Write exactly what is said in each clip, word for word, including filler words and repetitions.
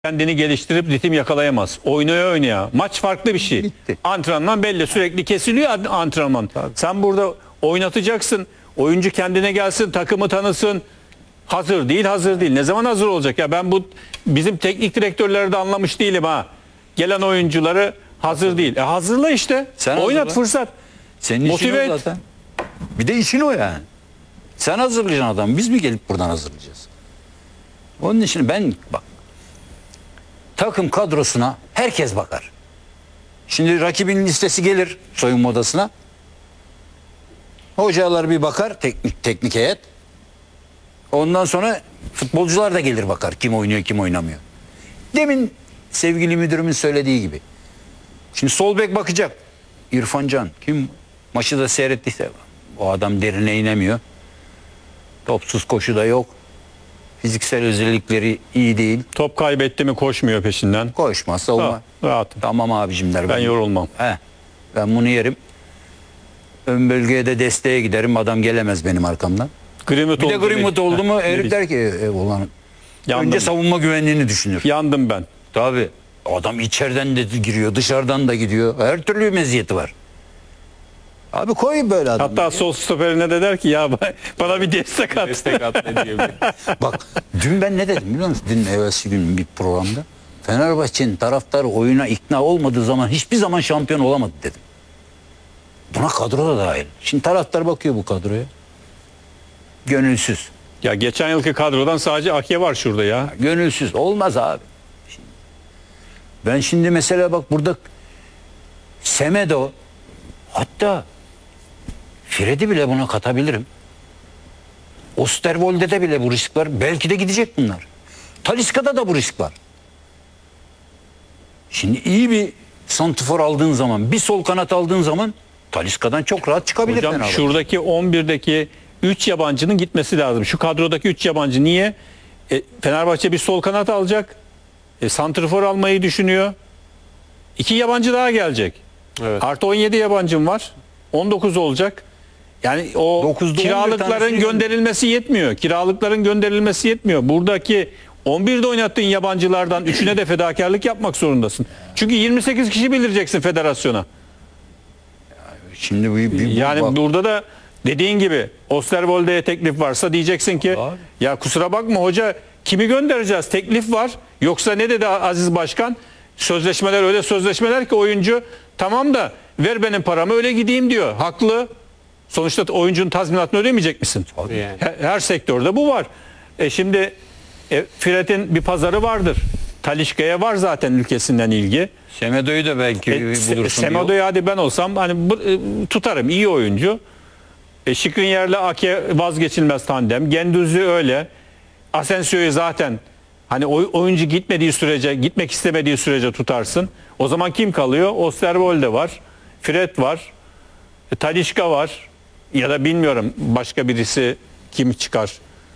kendini geliştirip ritim yakalayamaz. Oynaya oynaya. Maç farklı bir şey. Bitti. Antrenman belli. Sürekli kesiliyor antrenman. Tabii. Sen burada oynatacaksın. Oyuncu kendine gelsin, takımı tanısın. Hazır değil, hazır değil. Ne zaman hazır olacak? Ya ben bu bizim teknik direktörleri de anlamış değilim ha. Gelen oyuncuları hazır değil. E hazırla işte. Sen Oynat hazırla. fırsat. Senin işin Motive o et. zaten. Bir de işin o yani. Sen hazırlayacaksın adamı. Biz mi gelip buradan hazırlayacağız? Onun için ben bak takım kadrosuna herkes bakar. Şimdi rakibin listesi gelir soyunma odasına. Hocalar bir bakar, teknik teknik heyet. Ondan sonra futbolcular da gelir bakar kim oynuyor kim oynamıyor. Demin sevgili müdürümün söylediği gibi. Şimdi sol bek bakacak. İrfan Can kim maçı da seyrettiyse o adam derine inemiyor. Topsuz koşu da yok. Fiziksel özellikleri iyi değil. Top kaybetti mi koşmuyor peşinden. Koşmaz savunma. Ha, rahatım. Tamam abicim der. Ben yorulmam. He, ben bunu yerim. Ön bölgeye de desteğe giderim. Adam gelemez benim arkamdan. Greenwood Bir de oldu Greenwood değil. oldu mu Heh, herif ne der ki e, ulan Yandım. önce savunma güvenliğini düşünür. Yandım ben. Tabii. Adam içeriden de giriyor, dışarıdan da gidiyor. Her türlü meziyeti var. Abi koy böyle adam. Hatta sol stoperine de der ki ya bana bir destek at. Destek at ne diyebilir. Bak dün ben ne dedim biliyor musun? Dün evvelsi gün bir programda. Fenerbahçe'nin taraftarı oyuna ikna olmadığı zaman hiçbir zaman şampiyon olamadı dedim. Buna kadro da dahil. Şimdi taraftar bakıyor bu kadroya. Gönülsüz. Ya geçen yılki kadrodan sadece Ake var şurada ya. Gönülsüz. Olmaz abi. Şimdi, ben şimdi mesela bak burada Semedo hatta Fred'i bile buna katabilirim. Osterwolde'de bile bu risk var. Belki de gidecek bunlar. Talisca'da da bu risk var. Şimdi iyi bir santifor aldığın zaman, bir sol kanat aldığın zaman Talisca'dan çok rahat çıkabilir. Hocam Fenerbahçe. şuradaki on birdeki üç yabancının gitmesi lazım. Şu kadrodaki üç yabancı niye? E, Fenerbahçe bir sol kanat alacak. E, santrfor almayı düşünüyor. İki yabancı daha gelecek. Evet. Artı on yedi yabancım var. on dokuz olacak. Yani o dokuzda on bir kiralıkların tanesini gönderilmesi yetmiyor. Kiralıkların gönderilmesi yetmiyor. Buradaki on birde oynattığın yabancılardan üçüne de fedakarlık yapmak zorundasın. Çünkü yirmi sekiz kişi bildireceksin federasyona. Şimdi bu, bir, bu- Yani bak, burada da dediğin gibi Osterwolde'ye teklif varsa diyeceksin ki Abi. ya kusura bakma hoca kimi göndereceğiz? Teklif var. Yoksa ne dedi Aziz Başkan? Sözleşmeler öyle sözleşmeler ki oyuncu tamam da ver benim paramı öyle gideyim diyor. Haklı. Sonuçta oyuncunun tazminatını ödemeyecek misin? Yani. Her, her sektörde bu var. E şimdi e, Fred'in bir pazarı vardır. Talisca'ya var zaten ülkesinden ilgi. Semedo'yu da belki E, Se- bulursun. Semedo'yu hadi ben olsam hani bu, e, tutarım, iyi oyuncu. E, Skriniar'la Ake vazgeçilmez tandem. Gendüz'ü öyle. Asensio'yu zaten hani oy- oyuncu gitmediği sürece, gitmek istemediği sürece tutarsın. O zaman kim kalıyor? Osterwolde var. Fred var. E, Talisca var. Ya da bilmiyorum başka birisi kim çıkar.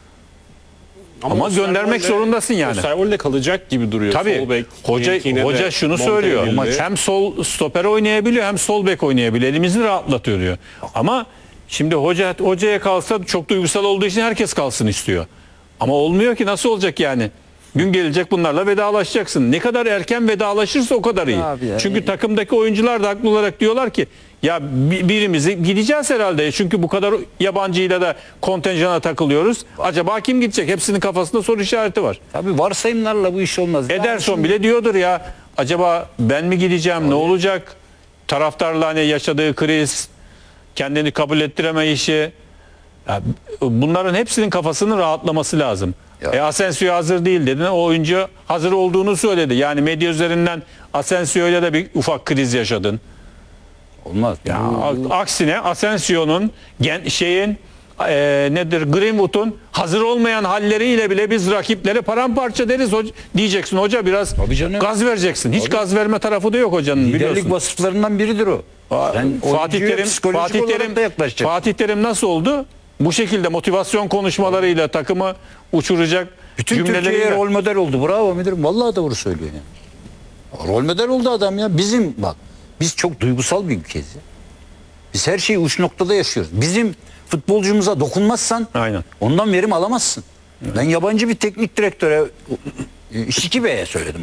Ama göndermek Osterwolde- zorundasın yani. Osterwolde kalacak gibi duruyor. Tabii. Sol bek Hoca mevkiine hoca de şunu monte söylüyor. edildi. Hem sol stoper oynayabiliyor hem sol bek oynayabiliyor. Elimizi rahatlatıyor diyor. Ama şimdi hoca hocaya kalsa çok duygusal olduğu için herkes kalsın istiyor. Ama olmuyor ki, nasıl olacak yani? Gün gelecek bunlarla vedalaşacaksın. Ne kadar erken vedalaşırsa o kadar iyi. Abi ya, Çünkü e- takımdaki oyuncular da haklı olarak diyorlar ki ya bi- birimizi gideceğiz herhalde. Çünkü bu kadar yabancıyla da kontenjana takılıyoruz. Acaba kim gidecek? Hepsinin kafasında soru işareti var. Tabii varsayımlarla bu iş olmaz. Ederson bile diyordur ya acaba ben mi gideceğim, ne olacak? Taraftarla hani yaşadığı kriz, kendini kabul ettiremeyişi, ya bunların hepsinin kafasının rahatlaması lazım. Ya. E, Asensio hazır değil dedin. O oyuncu hazır olduğunu söyledi. Yani medya üzerinden Asensio ile de bir ufak kriz yaşadın. Olmaz. Ya, Bu- a- aksine Asensio'nun gen, şeyin e, nedir Greenwood'un hazır olmayan halleriyle bile biz rakipleri paramparça deriz hoca, diyeceksin. Hoca biraz Tabii canım. gaz vereceksin. Hiç gaz verme tarafı da yok hocanın, Liderlik biliyorsun. vasıflarından biridir o. Sen Fatih oyuncuya Terim psikolojik Fatih olarak Terim da yaklaşacaksın. Fatih Terim nasıl oldu? Bu şekilde motivasyon konuşmalarıyla takımı uçuracak Bütün Türkiye'ye cümleleriyle. rol model oldu. Bravo müdürüm. Vallahi doğru söylüyor yani. Rol model oldu adam ya. Bizim bak biz çok duygusal bir ülkeyiz ya. Biz her şeyi uç noktada yaşıyoruz. Bizim futbolcumuza dokunmazsan Aynen. ondan verim alamazsın. Ben yabancı bir teknik direktöre E, Şiki Bey'e söyledim.